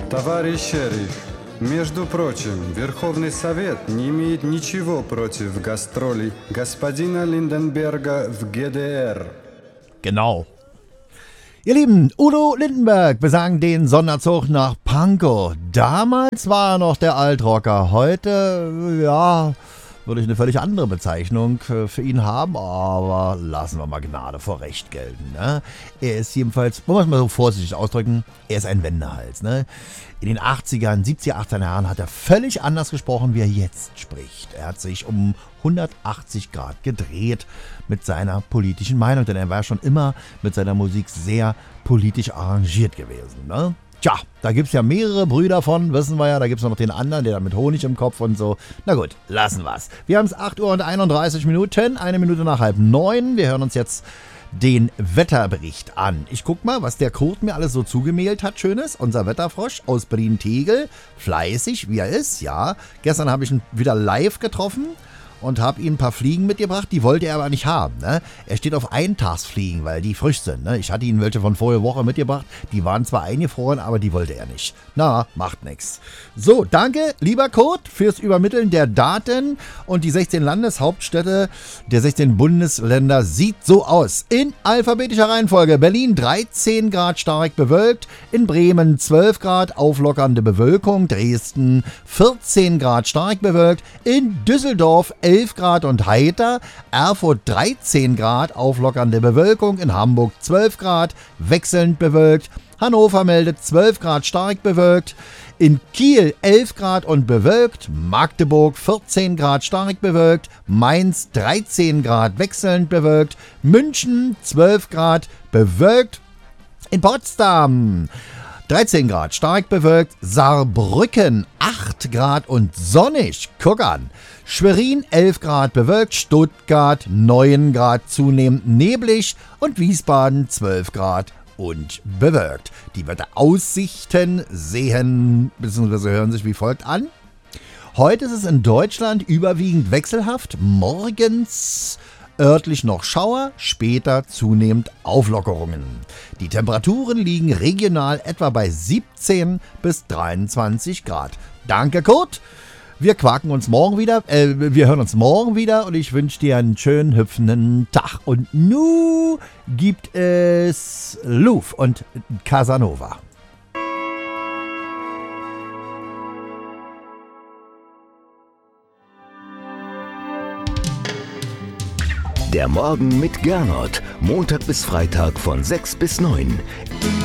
Товарищ шериф, между прочим, Верховный Совет не имеет ничего против гастролей господина Lindenberger в ГДР. Genau. Ihr Lieben, Udo Lindenberg besang den Sonderzug nach Pankow. Damals war er noch der Altrocker. Heute, ja, würde ich eine völlig andere Bezeichnung für ihn haben, aber lassen wir mal Gnade vor Recht gelten. Ne? Er ist jedenfalls, wollen wir es mal so vorsichtig ausdrücken, er ist ein Wendehals. Ne? In den 80ern, 70er, 80er Jahren hat er völlig anders gesprochen, wie er jetzt spricht. Er hat sich um 180 Grad gedreht mit seiner politischen Meinung, denn er war schon immer mit seiner Musik sehr politisch arrangiert gewesen. Ne? Tja, da gibt es ja mehrere Brüder von, wissen wir ja, da gibt es noch den anderen, der da mit Honig im Kopf und so. Na gut, lassen wir's. Wir haben es 8 Uhr und 31 Minuten, 1 Minute nach 8:30. Wir hören uns jetzt den Wetterbericht an. Ich guck mal, was der Kurt mir alles so zugemailt hat, Schönes. Unser Wetterfrosch aus Berlin-Tegel, fleißig, wie er ist, ja. Gestern habe ich ihn wieder live getroffen und habe ihm ein paar Fliegen mitgebracht, die wollte er aber nicht haben. Ne? Er steht auf Eintagsfliegen, weil die frisch sind. Ne? Ich hatte ihm welche von vorige Woche mitgebracht, die waren zwar eingefroren, aber die wollte er nicht. Na, macht nix. So, danke, lieber Kurt, fürs Übermitteln der Daten. Und die 16 Landeshauptstädte der 16 Bundesländer sieht so aus. In alphabetischer Reihenfolge: Berlin 13 Grad stark bewölkt, in Bremen 12 Grad auflockernde Bewölkung, Dresden 14 Grad stark bewölkt, in Düsseldorf 11 Grad und heiter, Erfurt 13 Grad auflockernde Bewölkung, in Hamburg 12 Grad wechselnd bewölkt, Hannover meldet 12 Grad stark bewölkt, in Kiel 11 Grad und bewölkt, Magdeburg 14 Grad stark bewölkt, Mainz 13 Grad wechselnd bewölkt, München 12 Grad bewölkt, in Potsdam 13 Grad stark bewölkt, Saarbrücken 8 Grad und sonnig, guck an. Schwerin 11 Grad bewölkt, Stuttgart 9 Grad zunehmend neblig und Wiesbaden 12 Grad und bewölkt. Die Wetteraussichten sehen bzw. hören sich wie folgt an. Heute ist es in Deutschland überwiegend wechselhaft, morgens örtlich noch Schauer, später zunehmend Auflockerungen. Die Temperaturen liegen regional etwa bei 17 bis 23 Grad. Danke, Kurt. Wir quaken uns morgen wieder, wir hören uns morgen wieder und ich wünsche dir einen schönen, hüpfenden Tag. Und nu gibt es Louvre und Casanova. Der Morgen mit Gernot. Montag bis Freitag von 6 bis 9.